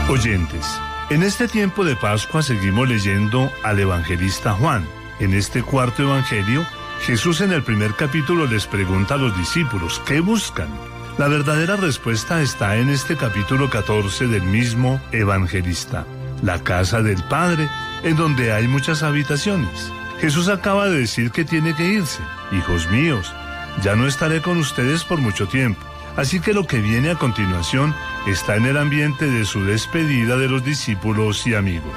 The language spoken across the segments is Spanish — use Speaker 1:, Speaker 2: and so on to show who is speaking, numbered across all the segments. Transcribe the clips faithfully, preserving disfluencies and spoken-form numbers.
Speaker 1: Oyentes, en este tiempo de Pascua seguimos leyendo al evangelista Juan. En este cuarto evangelio, Jesús en el primer capítulo les pregunta a los discípulos, ¿qué buscan? La verdadera respuesta está en este capítulo catorce del mismo evangelista, la casa del Padre, en donde hay muchas habitaciones. Jesús acaba de decir que tiene que irse. Hijos míos, ya no estaré con ustedes por mucho tiempo. Así que lo que viene a continuación está en el ambiente de su despedida de los discípulos y amigos.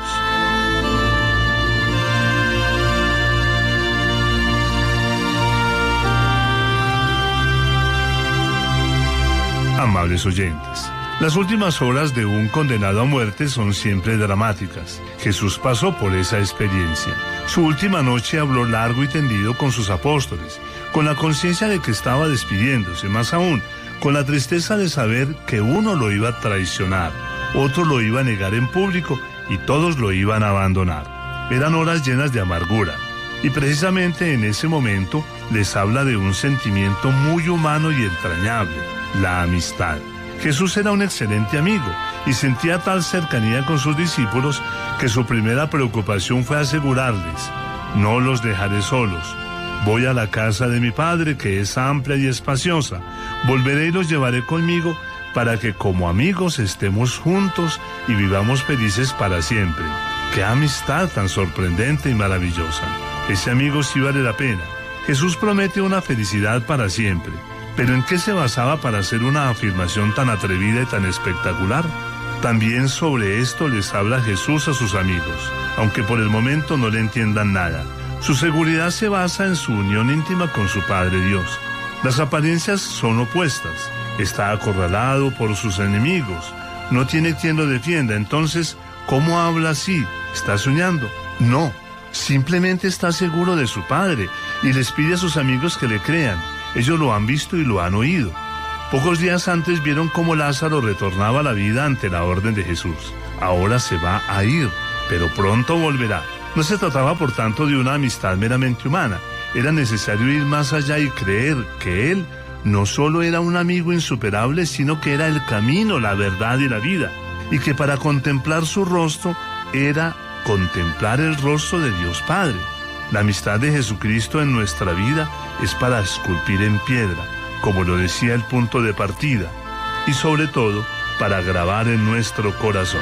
Speaker 1: Amables oyentes, las últimas horas de un condenado a muerte son siempre dramáticas. Jesús pasó por esa experiencia. Su última noche habló largo y tendido con sus apóstoles, con la conciencia de que estaba despidiéndose, más aún, con la tristeza de saber que uno lo iba a traicionar, otro lo iba a negar en público y todos lo iban a abandonar. Eran horas llenas de amargura, y precisamente en ese momento les habla de un sentimiento muy humano y entrañable, la amistad. Jesús era un excelente amigo y sentía tal cercanía con sus discípulos que su primera preocupación fue asegurarles, no los dejaré solos. Voy a la casa de mi Padre, que es amplia y espaciosa. Volveré y los llevaré conmigo para que como amigos estemos juntos y vivamos felices para siempre. ¡Qué amistad tan sorprendente y maravillosa! Ese amigo sí vale la pena. Jesús promete una felicidad para siempre. ¿Pero en qué se basaba para hacer una afirmación tan atrevida y tan espectacular? También sobre esto les habla Jesús a sus amigos, aunque por el momento no le entiendan nada. Su seguridad se basa en su unión íntima con su Padre Dios. Las apariencias son opuestas. Está acorralado por sus enemigos. No tiene quien lo defienda. Entonces, ¿cómo habla así? ¿Está soñando? No. Simplemente está seguro de su Padre y les pide a sus amigos que le crean. Ellos lo han visto y lo han oído. Pocos días antes vieron cómo Lázaro retornaba a la vida ante la orden de Jesús. Ahora se va a ir, pero pronto volverá. No se trataba, por tanto, de una amistad meramente humana. Era necesario ir más allá y creer que Él no solo era un amigo insuperable, sino que era el camino, la verdad y la vida. Y que para contemplar su rostro era contemplar el rostro de Dios Padre. La amistad de Jesucristo en nuestra vida es para esculpir en piedra, como lo decía el punto de partida, y sobre todo para grabar en nuestro corazón.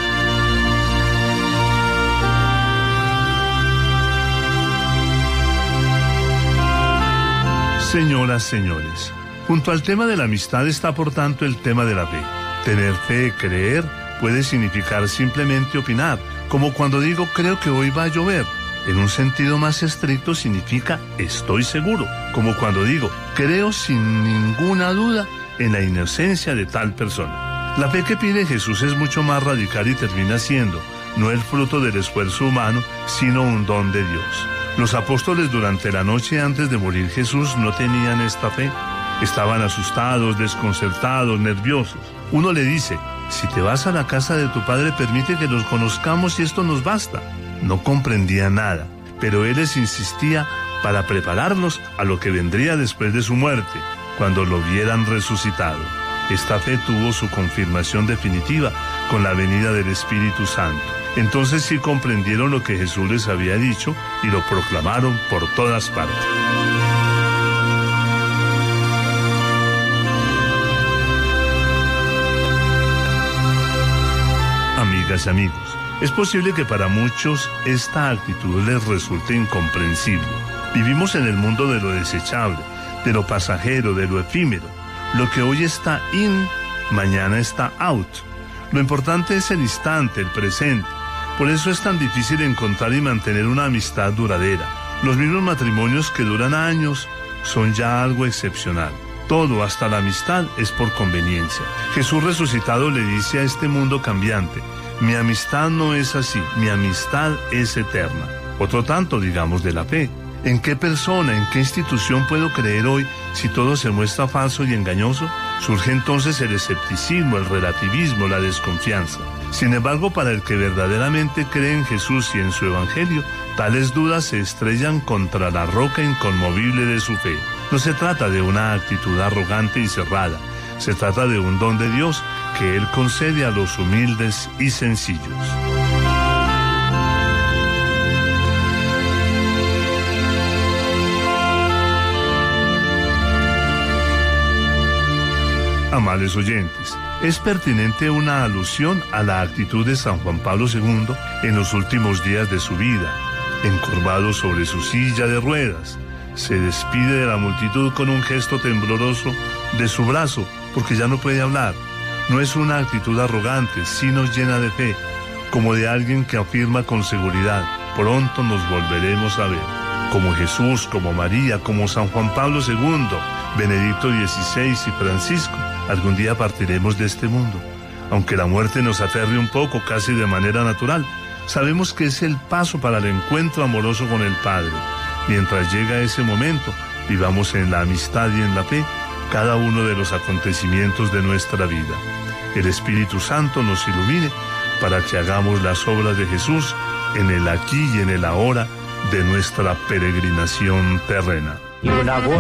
Speaker 1: Señoras, señores, junto al tema de la amistad está por tanto el tema de la fe. Tener fe, creer, puede significar simplemente opinar, como cuando digo creo que hoy va a llover. En un sentido más estricto significa estoy seguro, como cuando digo creo sin ninguna duda en la inocencia de tal persona. La fe que pide Jesús es mucho más radical y termina siendo no el fruto del esfuerzo humano, sino un don de Dios. Los apóstoles durante la noche antes de morir Jesús no tenían esta fe. Estaban asustados, desconcertados, nerviosos. Uno le dice, si te vas a la casa de tu Padre, permite que nos conozcamos y esto nos basta. No comprendía nada, pero Él les insistía para prepararlos a lo que vendría después de su muerte, cuando lo vieran resucitado. Esta fe tuvo su confirmación definitiva con la venida del Espíritu Santo. Entonces sí comprendieron lo que Jesús les había dicho y lo proclamaron por todas partes. Amigas y amigos, es posible que para muchos esta actitud les resulte incomprensible. Vivimos en el mundo de lo desechable, de lo pasajero, de lo efímero. Lo que hoy está in, mañana está out. Lo importante es el instante, el presente. Por eso es tan difícil encontrar y mantener una amistad duradera. Los mismos matrimonios que duran años son ya algo excepcional. Todo, hasta la amistad, es por conveniencia. Jesús resucitado le dice a este mundo cambiante, mi amistad no es así, mi amistad es eterna. Otro tanto, digamos, de la fe. ¿En qué persona, en qué institución puedo creer hoy si todo se muestra falso y engañoso? Surge entonces el escepticismo, el relativismo, la desconfianza. Sin embargo, para el que verdaderamente cree en Jesús y en su Evangelio, tales dudas se estrellan contra la roca inconmovible de su fe. No se trata de una actitud arrogante y cerrada, Se trata de un don de Dios que Él concede a los humildes y sencillos. Amables oyentes, es pertinente una alusión a la actitud de San Juan Pablo segundo en los últimos días de su vida. Encorvado sobre su silla de ruedas, se despide de la multitud con un gesto tembloroso de su brazo, porque ya no puede hablar. No es una actitud arrogante, sino llena de fe, como de alguien que afirma con seguridad: pronto nos volveremos a ver. Como Jesús, como María, como San Juan Pablo segundo, Benedicto dieciséis y Francisco, algún día partiremos de este mundo. Aunque la muerte nos aterre un poco, casi de manera natural, sabemos que es el paso para el encuentro amoroso con el Padre. Mientras llega ese momento, vivamos en la amistad y en la fe cada uno de los acontecimientos de nuestra vida. El Espíritu Santo nos ilumine para que hagamos las obras de Jesús en el aquí y en el ahora de nuestra peregrinación terrena. Y una